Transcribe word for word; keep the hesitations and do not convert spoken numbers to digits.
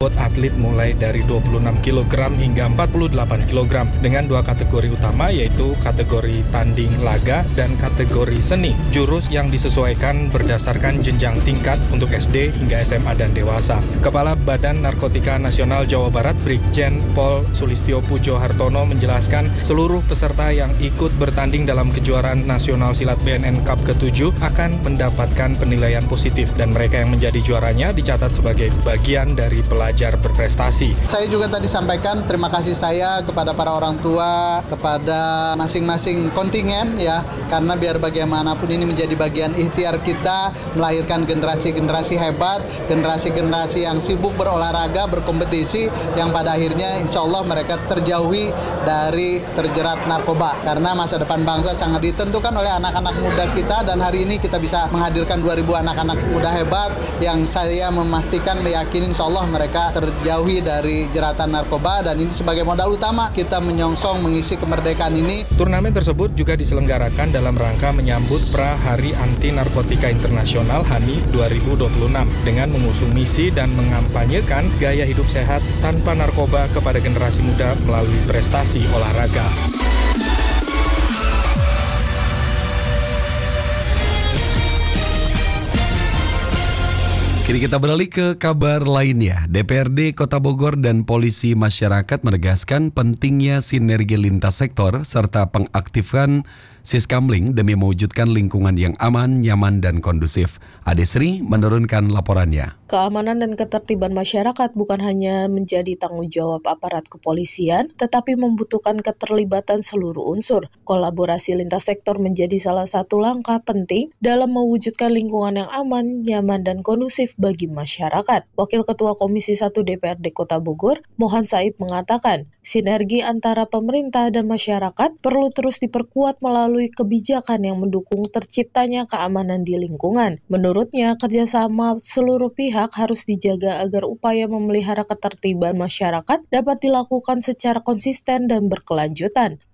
Bobot atlet mulai dari dua puluh enam kilogram hingga empat puluh delapan kilogram dengan dua kategori utama yaitu kategori tanding laga dan kategori seni. Jurus yang disesuaikan berdasarkan jenjang tingkat untuk S D hingga S M A dan dewasa. Kepala Badan Narkotika Nasional Jawa Barat Brigjen Pol Sulistyo Pujo Hartono menjelaskan seluruh peserta yang ikut bertanding dalam kejuaraan nasional silat B N N Cup ketujuh akan mendapatkan penilaian positif dan mereka yang menjadi juaranya dicatat sebagai bagian dari pelajar berprestasi. Saya juga tadi sampaikan terima kasih saya kepada para orang tua, kepada masing-masing kontingen ya, karena biar bagaimanapun ini menjadi bagian ikhtiar kita melahirkan generasi-generasi hebat, generasi-generasi yang sibuk berolahraga, berkompetisi, yang pada akhirnya insya Allah mereka terjauhi dari terjerat narkoba. Karena masa depan bangsa sangat ditentukan oleh anak-anak muda kita dan hari ini kita bisa menghadirkan dua ribu anak-anak muda hebat yang saya memastikan, meyakini insya Allah mereka terjauhi dari jeratan narkoba dan ini sebagai modal utama kita menyongsong mengisi kemerdekaan ini. Turnamen tersebut juga diselenggarakan dalam rangka menyambut Pra Hari Anti Narkotika Internasional H A N I dua ribu dua puluh enam dengan mengusung misi dan mengampanyekan gaya hidup sehat tanpa narkoba kepada generasi muda melalui prestasi olahraga. Kini kita beralih ke kabar lainnya. D P R D Kota Bogor dan Polisi Masyarakat menegaskan pentingnya sinergi lintas sektor serta pengaktifan Siskamling demi mewujudkan lingkungan yang aman, nyaman, dan kondusif. Ade Sri menurunkan laporannya. Keamanan dan ketertiban masyarakat bukan hanya menjadi tanggung jawab aparat kepolisian, tetapi membutuhkan keterlibatan seluruh unsur. Kolaborasi lintas sektor menjadi salah satu langkah penting dalam mewujudkan lingkungan yang aman, nyaman, dan kondusif bagi masyarakat. Wakil Ketua Komisi satu D P R D Kota Bogor, Mohan Said mengatakan, sinergi antara pemerintah dan masyarakat perlu terus diperkuat melalui kebijakan yang mendukung terciptanya keamanan di lingkungan. Menurutnya, kerjasama seluruh pihak harus dijaga agar upaya memelihara ketertiban masyarakat dapat dilakukan secara konsisten dan berkelanjutan.